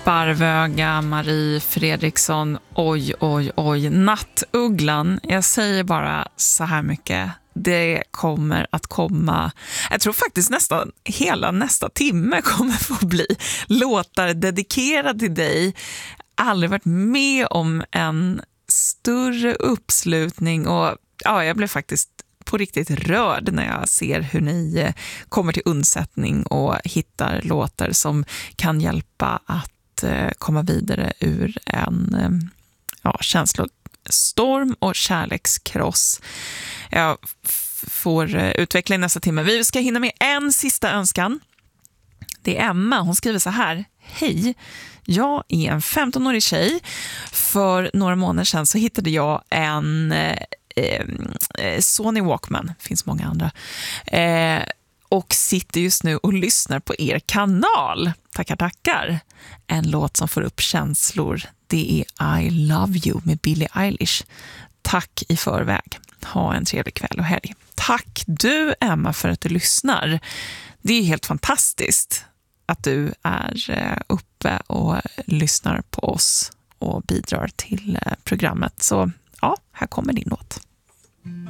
Sparvöga, Marie Fredriksson, oj, Nattugglan. Jag säger bara så här mycket. Det kommer att komma, jag tror faktiskt nästan hela nästa timme kommer få bli låtar dedikerade till dig. Aldrig varit med om en större uppslutning och ja, jag blev faktiskt på riktigt rörd när jag ser hur ni kommer till undsättning och hittar låtar som kan hjälpa att komma vidare ur en känslostorm och kärlekskross. Jag får utveckla i nästa timme. Vi ska hinna med en sista önskan. Det är Emma. Hon skriver så här. Hej, jag är en 15-årig tjej. För några månader sedan så hittade jag en Sony Walkman. Det finns många andra. Och sitter just nu och lyssnar på er kanal. Tackar. En låt som får upp känslor. Det är I Love You med Billie Eilish. Tack i förväg. Ha en trevlig kväll och helg. Tack du Emma för att du lyssnar. Det är helt fantastiskt att du är uppe och lyssnar på oss och bidrar till programmet. Så ja, här kommer din låt.